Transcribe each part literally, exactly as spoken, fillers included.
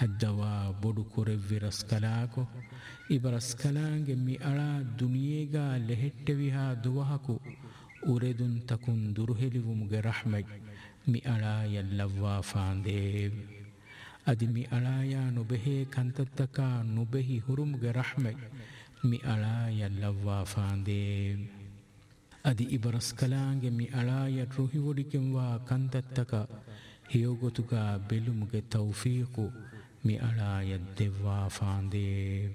ಹದ್ದವಾ ಬೊಡು ಕೊರೆವ್ವಿ ರಸ್ಕಲಾಕೊ ಇಬ ರಸ್ಕಲಾಂಗೆ ಮಿ ಅಳ ದುನಿಯೇಗ ಲೆಹೆಟ್ಟೆವಿಹಾ ದುವಹಕು ಉರೆದುನ್ ತಕುನ್ ದುರುಹೆಲಿವುಮುಗೆ ರಹ್ಮೆಗ್ ಮಿ ಅಳ ಯಲ್ಲವ್ವಾ ಫಾಂದೇವ್ ಅದಿ ಮಿ ಅಳಾಯ ನುಬೆಹೇ ಕಂತತ್ತಕ ನುಬೆಹಿ ಹುರುಮುಗೆ ರಹ್ಮೆಗ್ ಮಿ ಅಳ ಯಲ್ಲವ್ವಾ ಫಾಂದೇವ್ ಅದಿ ಇಬ ರಸ್ಕಲಾಂಗೆ ಮಿ ಅಳಾಯ ರುಹಿವೊಡಿಕೆಂವಾ ಕಂತತ್ತಕ ಹಿಯೋಗೊತುಗ ಬೆಲುಮುಗೆ ತೌಫೀಕು ಮಿ ಅಳಾಯ ದೆವ್ವಾ ಫಾಂದೇವ್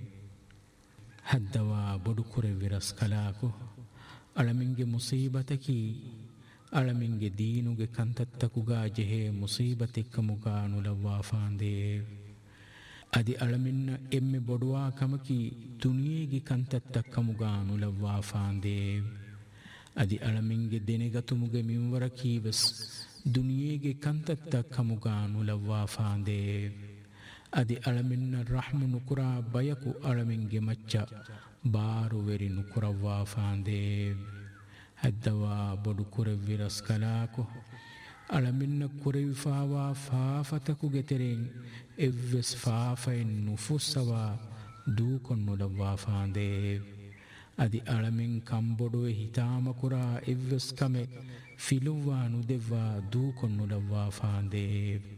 ಹದ್ದವಾ ಬೊಡು ಕೊರೆವ್ವಿ ರಸ್ಕಲಾಕು ಅಳಮಿಂಗೆ ಮುಸೀಬತಕಿ ಅಳಮಿಂಗೆ ದೀನುಗೆ ಕಂತತ್ತಕುಗ ಜೆಹೆ ಮುಸೀಬತೆಕ್ಕಮುಗ ನುಲವ್ವಾ ಫಾಂದೇವ್ ಅದಿ ಅಳಮಿನ್ನ ಎಮ್ಮೆ ಬೊಡುವಾ ಕಮಕಿ ದುನಿಯೇಗಿ ಕಂತತ್ತಕ್ಕಮುಗ ನುಲವ್ವಾ ಫಾಂದೇವ್ ಅದಿ ಅಳಮಿಂಗೆ ದೆನೆಗತುಮುಗೆ ಮಿಂವರಕೀವೆಸ್ ದುನಿಯೇಗೆ ಕಂತತ್ತಕ್ಕಮುಗ ನುಲವ್ವಾ ಫಾಂದೇವ್ ಅದಿ ಅಳಮಿನ್ನ ರಹ್ಮು ನುಕುರ ಬಯಕು ಅಳಮಿಂಗೆ ಮಚ್ಚ ಬಾರುವೆರಿ ನುಕುರವ್ವಾ ಫಾಂದೇವ್ ಹದ್ದವಾ ಬೊಡು ಕುರೆವ್ವಿ ರಸ್ಕಲಾಕು ಅಳಮಿನ್ನ ಕುರೆವಿಫಾವಾ ಫಾಫತಕುಗೆ ತೆರೆಂ ಎವ್ವೆಸ್ ಫಾಫೆನ್ ನುಫುಸ್ಸವಾ ದೂಕೊನ್ನುಲವ್ವಾ ಫಾಂದೇವ್ ಅದಿ ಅಳಮಿನ್ ಕಂಬೊಡುವೆ ಹಿತಾಮಕುರ ಎವ್ವೆಸ್ ಕಮೆ ಫಿಲುವ್ವಾ ನುದೆವ್ವಾ ದೂಕೊನ್ನುಲವ್ವಾ ಫಾಂದೇವ್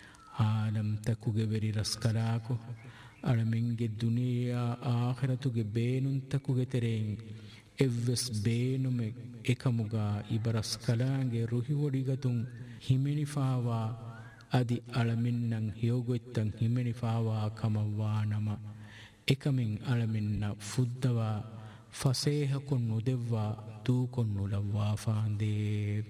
ಆಲಂ ತಕುಗೆ ವೆರಿ ರಸ್ಕಲಾಕು ಅಳಮಿಂಗೆ ದುನಿಯ ಆಖಿರತುಗೆ ಬೇನುನ್ ತಕುಗೆ ತೆರೆಂ ಎವ್ವೆಸ್ ಬೇನುಮೆ ಎಕಮುಗ ಇಬ ರಸ್ಕಲಾಂಗೆ ರುಹಿವೊಡಿಗತುಂ ಹಿಮೆನಿಫಾವಾ ಅದಿ ಅಳಮಿನ್ನಂ ಹಿಯೋಗೊಯ್ತಂ ಹಿಮೆನಿಫಾವಾ ಕಮವ್ವಾ ನಮ ಎಕಮಿನ್ ಅಳಮಿನ್ನ ಫುದ್ದವಾ ಫಸೇಹಕೊನ್ನು ದೆವ್ವಾ ದೂಕೊನ್ನುಲವ್ವಾ ಫಾಂದೇವ್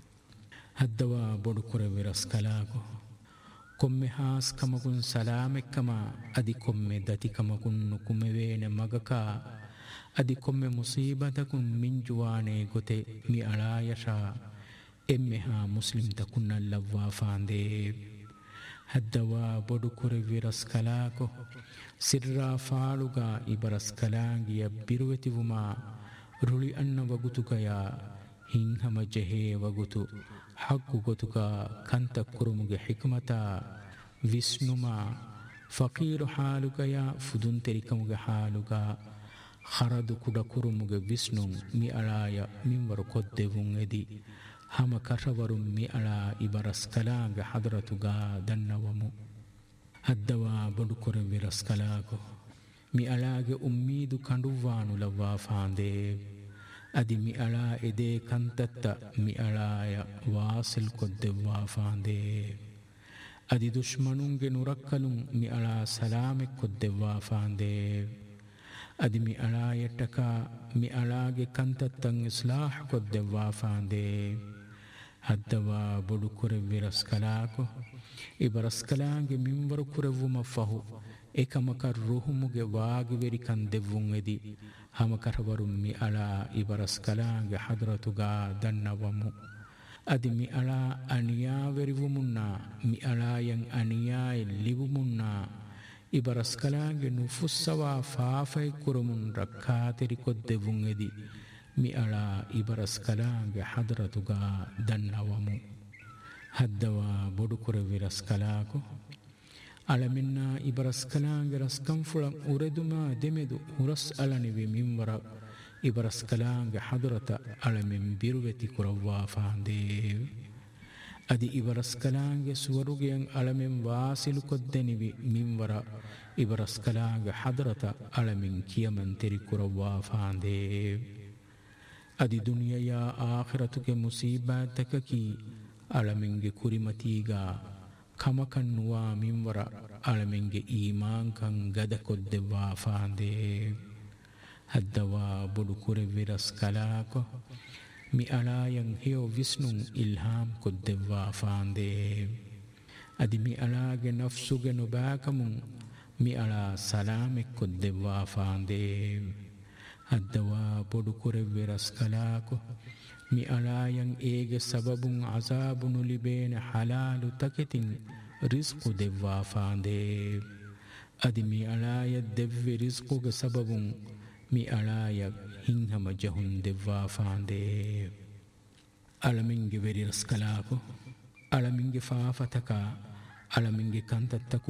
ಹದ್ದವಾ ಬೊಡು ಕೊರೆವ್ವಿ ರಸ್ಕಲಾಕು ಕೊಮ್ಮೆ ಹಾಸ್ ಕಮಗುನ್ ಸಲಾಮೆಕ್ಕಮ ಅದಿ ಕೊಮ್ಮೆ ದತಿ ಕಮಗುನ್ನು ಕುಮೆವೇನೆ ಮಗಕ ಅದಿ ಕೊಮ್ಮೆ ಮುಸೀಬತಕುನ್ ಮಿಂಜುವಾನೆ ಗೊತೆ ಮಿ ಅಳಾಯಶ ಎಮ್ಮೆ ಹಾ ಮುಸ್ಲಿಂ ತಕುನ್ನಲ್ಲವ್ವಾ ಫಾಂದೇವ್ ಹದ್ದವಾ ಬೊಡು ಕೊರೆವ್ವಿ ರಸ್ಕಲಾಕೊ ಸಿರ್ರಾ ಫಾಳುಗ ಇಬ ರಸ್ಕಲಾಂಗಿಯ ಬಿರುವೆತಿವುಮ ರುಳಿ ಅನ್ನ ವಗುತುಕಯ ಹಿಂಹಮ ಜೆಹೇ ವಗುತು ಹಕ್ಕು ಗೊತುಕ ಕಂತ ಕುರುಮುಗೆ ಹಿಕ್ಮತ ವಿಷ್ಣುಮ ಫಕೀರು ಹಾಲುಕಯ ಫುದುನ್ ತೆರಿಕಮುಗೆ ಹಾಲುಗ ಹರದು ಕುಡ ಕುರುಮುಗೆ ವಿಷ್ಣು ಮಿ ಅಳಾಯ ಮಿಂವರು ಕೊದ್ದೆವುಂ ಎದಿ ಹಮ ಕರವರು ಮಿ ಅಳ ಇಬ ರಸ್ಕಲಾಂಗ ಹದರತುಗ ದನ್ನವಮು ಹದ್ದವಾ ಬೊಡು ಕೊರೆವ್ವಿ ರಸ್ಕಲಾಕು ಮಿ ಅಳಾಗೆ ಉಮ್ಮೀದು ಕಂಡುವ್ವಾನುಲವ್ವಾ ಫಾಂದೇವ್ ಅದಿ ಮಿ ಅಳ ಎದೆ ಕಂತತ್ತ ಮಿ ಅಳಾಯ ವಾಸಿಲ್ ಕೊದ್ದೆವ್ವಾ ಫಾಂದೇವ್ ಅದಿ ದುಶ್ಮನುಂಗೆ ನುರಕ್ಕಲು ಮಿ ಅಳ ಸಲಾಮೆ ಕೊದ್ದೆವ್ವಾ ಫಾಂದೇವ್ ಅದಿ ಮಿ ಅಳಾಯಟ್ಟಕ ಮಿ ಅಳಾಗೆ ಕಂತತ್ತಂ ಇಸ್ಲಾಹ್ ಕೊದ್ದೆವ್ವಾ ಫಾಂದೇವ್ ಹದ್ದವಾ ಬೊಡು ಕೊರೆವ್ವಿ ರಸ್ಕಲಾಕು ಇಬ ರಸ್ಕಲಾಂಗೆ ಮಿಂವರು ಕುರೆವ್ವುಮ ಫಹು ಏಕಮಕ ರುಹುಮುಗೆ ವಾಗುವೆರಿ ಕಂದೆವ್ವುಂ ಎದಿ ಹಮಕರವರು ಮಿ ಅಳ ಇಬ ರಸ್ಕಲಾಂಗೆ ಹದ್ರತುಗ ದನ್ನವಮು ಅದಿ ಮಿ ಅಳ ಅಣಿಯಾವೆರಿವುಮುನ್ನ ಮಿ ಅಳಾಯಂ ಅಣಿಯಾಯ ಲಿವುಮುನ್ನ ಇಬ ರಸ್ಕಲಾಂಗೆ ನುಫುಸ್ಸವಾ ಫಾಫೈ ಕುರುಮುನ್ ರಕ್ಕಾತೆರಿ ಕೊದ್ದೆವ್ವುಂ ಎದಿ ಮಿ ಅಳ ಇಬ ರಸ್ಕಲಾಂಗೆ ಹದ್ರತುಗ ದನ್ನವಮು ಹದ್ದವಾ ಬೊಡು ಕೊರೆವ್ವಿ ರಸ್ಕಲಾಕು ಅಳಮಿನ್ನ ಇಬ ರಸ್ಕಲಾಂಗೆ ರಸ್ಕಂಫುಳಂ ಉರೆದುಮ ದೆಮೆದು ಹುರಸ್ ಅಳನಿವಿ ಮಿಂವರ ಇಬ ರಸ್ಕಲಾಂಗೆ ಹದುರತ ಅಳಮಿನ್ ಬಿರುವೆತಿ ಕುರವ್ವಾ ಫಾಂದೇವ್ ಅದಿ ಇಬ ರಸ್ಕಲಾಂಗೆ ಸುವರುಗೆಯಂ ಅಳಮಿನ್ ವಾಸಿಲು ಕೊದ್ದೆನಿವಿ ಮಿಂವರ ಇಬ ರಸ್ಕಲಾಂಗೆ ಹದುರತ ಅಳಮಿನ್ ಕಿಯಮನ್ ತೆರಿ ಕುರವ್ವಾ ಫಾಂದೇವ್ ಅದಿ ದುನಿಯಯ ಆಖಿರತುಗೆ ಮುಸೀಬಾತಕಕಿ ಅಳಮಿಂಗೆ ಕುರಿಮತೀಗ ಕಮಕನ್ನುವ ಮಿಂವರ ಅಳಮಿಂಗೆ ಈಮಾಂಕಂ ಗದ ಕೊದ್ದೆವ್ವಾ ಫಾಂದೇವ್ ಹದ್ದವಾ ಬೊಡು ಕೊರೆವ್ವಿ ರಸ್ಕಲಾಕೊ ಮಿ ಅಳಾಯಂ ಹಿಯೋ ವಿಷ್ಣುಂ ಇಲ್ಹಾಂ ಕೊದ್ದೆವ್ವಾ ಫಾಂದೇವ್ ಅದಿ ಮಿ ಅಳಾಗೆ ನಫ್ಸುಗೆ ನುಬಾಕಮುಂ ಮಿ ಅಳ ಸಲಾಮೆ ಕೊದ್ದೆವ್ವಾ ಫಾಂದೇವ್ ಹದ್ದವಾ ಬೊಡು ಕೊರೆವ್ವಿ ರಸ್ಕಲಾಕೊ ಮಿ ಅಳಾಯಂ ಏಗೆ ಸಬಬುಂ ಅಜಾಬು ನುಲಿಬೇನೆ ಹಲಾಲು ತಕೆತಿನ್ ರಿಸ್ಕು ದೆವ್ವಾ ಫಾಂದೇವ್ ಅದಿ ಮಿ ಅಳಾಯ ದೆವ್ವೆ ರಿಸ್ಕುಗೆ ಸಬಬುಂ ಮಿ ಅಳಾಯ ಹಿಂಹಮ ಜಹುನ್ ದೆವ್ವಾ ಫಾಂದೇವ್ ಅಳಮಿಂಗೆ ವೆರಿ ರಸ್ಕಲಾಕೊ ಅಳಮಿಂಗೆ ಫಾಫತಕ ಅಳಮಿಂಗೆ ಕಂತತ್ತಕು